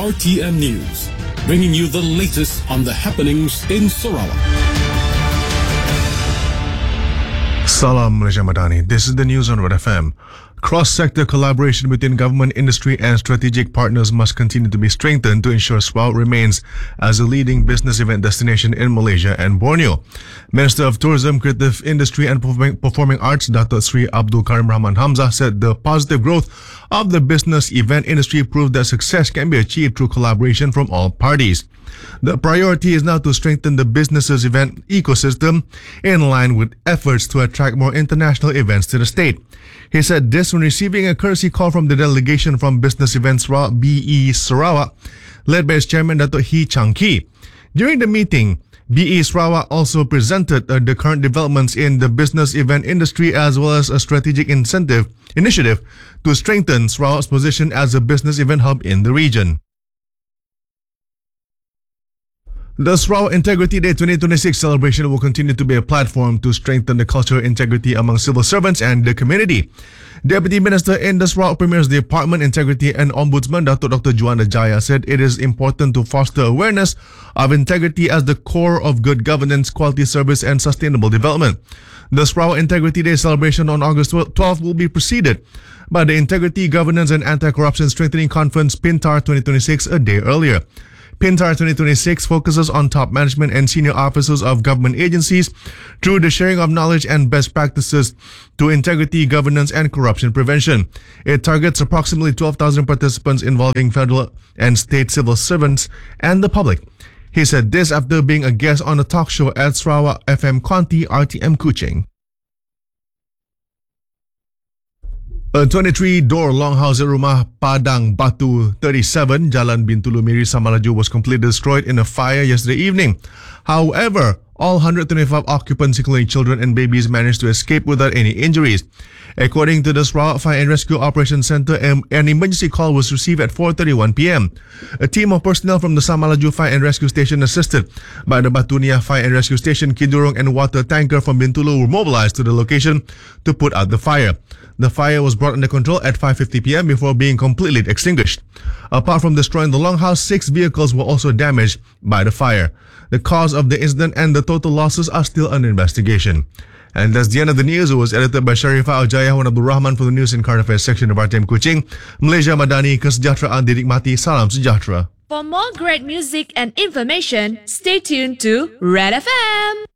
RTM News, bringing you the latest on the happenings in Sarawak. Salam Malaysia Madani. This is the news on Red FM. Cross-sector collaboration between government, industry and strategic partners must continue to be strengthened to ensure Sarawak remains as a leading business event destination in Malaysia and Borneo. Minister of Tourism, Creative Industry and Performing Arts, Dato' Sri Abdul Karim Rahman Hamzah, said the positive growth of the business event industry proved that success can be achieved through collaboration from all parties. The priority is now to strengthen the business's event ecosystem in line with efforts to attract more international events to the state. He said this when receiving a courtesy call from the delegation from Business Events Sarawak, BE Sarawak, led by its chairman Dato' Hee Chang Kee. During the meeting, BE Sarawak also presented the current developments in the business event industry as well as a strategic initiative to strengthen Sarawak's position as a business event hub in the region. The Sarawak Integrity Day 2026 celebration will continue to be a platform to strengthen the cultural integrity among civil servants and the community. Deputy Minister in the Sarawak Premier's Department Integrity and Ombudsman Dato' Dr. Juana Jaya said it is important to foster awareness of integrity as the core of good governance, quality service and sustainable development. The Sarawak Integrity Day celebration on August 12th will be preceded by the Integrity, Governance and Anti-Corruption Strengthening Conference PINTAR 2026 a day earlier. PINTAR 2026 focuses on top management and senior officers of government agencies through the sharing of knowledge and best practices to integrity, governance, and corruption prevention. It targets approximately 12,000 participants involving federal and state civil servants and the public. He said this after being a guest on a talk show at Sarawak FM Konti RTM Kuching. A 23-door longhouse at Rumah Padang Batu 37, Jalan Bintulu Miri, Samalaju was completely destroyed in a fire yesterday evening. However, all 125 occupants, including children and babies, managed to escape without any injuries. According to the Sarawak Fire and Rescue Operations Center, an emergency call was received at 4:31 p.m. A team of personnel from the Samalaju Fire and Rescue Station, assisted by the Batunia Fire and Rescue Station, Kidurong and water tanker from Bintulu, were mobilized to the location to put out the fire. The fire was brought under control at 5:50 p.m. before being completely extinguished. Apart from destroying the longhouse, 6 vehicles were also damaged by the fire. The cause of the incident and the total losses are still under investigation. And that's the end of the news. It was edited by Sharifah Al-Jaya and Abdul Rahman for the News and Current Affairs section of RTM Kuching. Malaysia Madani, kesejahteraan dinikmati. Salam sejahtera. For more great music and information, stay tuned to Red FM.